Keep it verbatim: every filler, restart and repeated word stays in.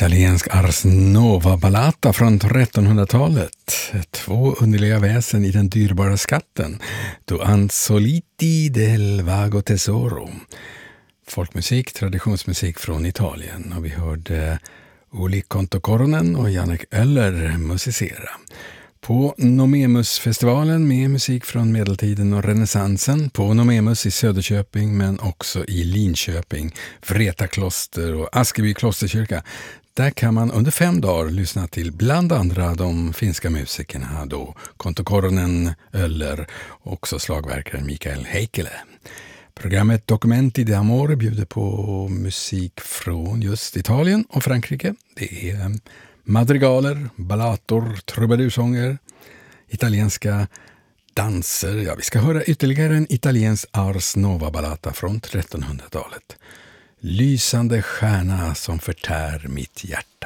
italiensk Ars Nova ballata från trettonhundratalet. Två underliga väsen i den dyrbara skatten. Do Ansoliti del Vago Tesoro. Folkmusik, traditionsmusik från Italien. Och vi hörde Uli Contocorronen och Jannik Öller musicera. På Nomemusfestivalen med musik från medeltiden och renässansen. På Nomemus i Söderköping men också i Linköping, Vreta kloster och Askeby klosterkyrka. Där kan man under fem dagar lyssna till bland andra de finska musikerna då Contocorronen, Öller och också slagverkaren Mikael Heikkilä. Programmet Documenti di Amore bjuder på musik från just Italien och Frankrike. Det är madrigaler, ballator, trubadursånger, italienska danser. Ja, vi ska höra ytterligare en italiensk Ars Nova ballata från trettonhundratalet. Lysande stjärna som förtär mitt hjärta.